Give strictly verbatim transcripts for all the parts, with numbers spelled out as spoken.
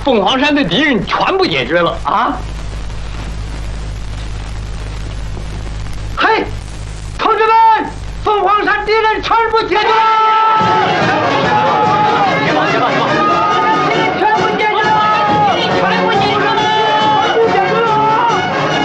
凤凰山的敌人全部解决了啊！ 嘿，同志们，凤凰山敌人全部解决了！ 别跑，别跑，别跑！ 全部解决了！全部解决了！全部解决了！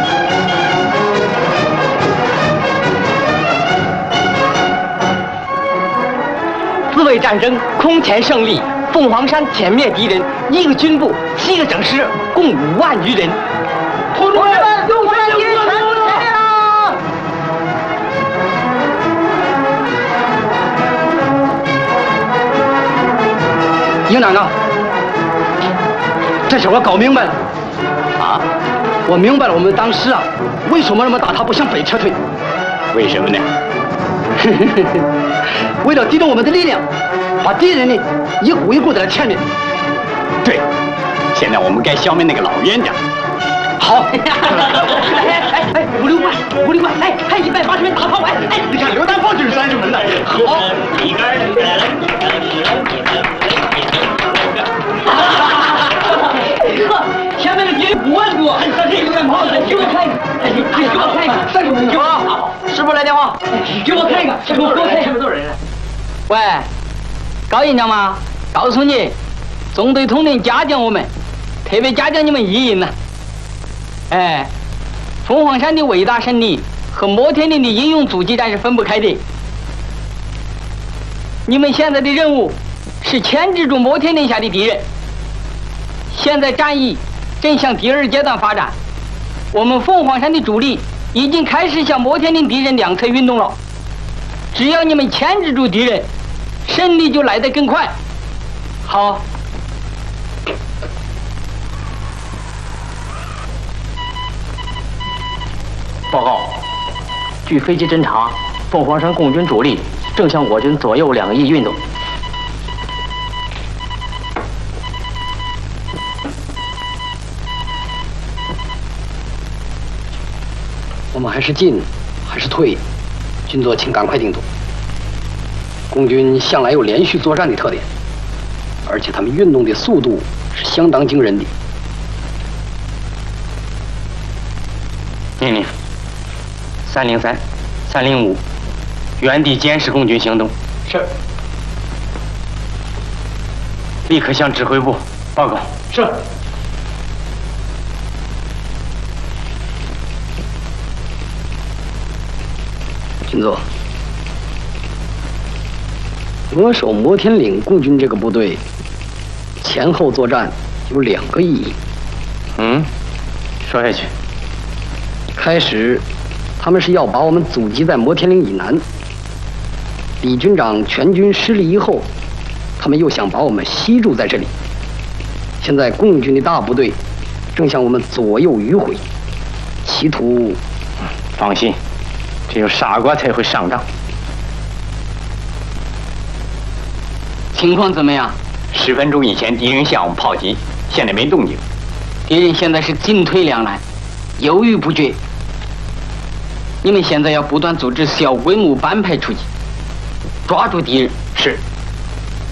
自卫战争空前胜利。 凤凰山歼灭敌人，一个军部，七个整师，共五万余人。 同志们，凤凰山敌人全部歼灭了！ 营长啊，这事我搞明白了。 啊？ 我明白了，我们当时啊，为什么那么打他不向北撤退？ 为什么呢？ 为了集中我们的力量，把敌人呢一股一股的来歼灭。 对，现在我们该消灭那个老冤家。好。 哎哎哎，五六块，五六块，哎，还一百八十门大炮，哎哎， 你看榴弹炮就是三十门的。好。 一杆儿呵，前面的敌人五万多，这榴弹炮，给我看一个，给我看一个，三十门，给我。 师傅来电话， 给我看一个，给我多看这么多人。 喂，高营长吗？告诉你，中队统领嘉奖我们，特别嘉奖你们一营呢。哎，凤凰山的伟大胜利和摩天岭的英勇阻击战是分不开的。你们现在的任务是牵制住摩天岭下的敌人。现在战役正向第二阶段发展，我们凤凰山的主力已经开始向摩天岭敌人两侧运动了。只要你们牵制住敌人，胜利就来得更快。好。 报告，据飞机侦察，凤凰山共军主力正向我军左右两翼运动。 我们还是进还是退？军座，请赶快定夺。共军向来有连续作战的特点，而且他们运动的速度是相当惊人的。 命令：三零三、三零五，原地监视共军行动。 是。 立刻向指挥部报告。 是。 军座，扼守摩天岭共军这个部队前后作战有两个意义。 嗯，说下去。 开始，他们是要把我们阻击在摩天岭以南。李军长全军失利以后，他们又想把我们吸住在这里。现在共军的大部队正向我们左右迂回，企图…… 放心。只有傻瓜才会上当。 情况怎么样？ 十分钟以前敌人向我们炮击，现在没动静。 敌人现在是进退两难，犹豫不决。你们现在要不断组织小规模班派出击，抓住敌人。 是。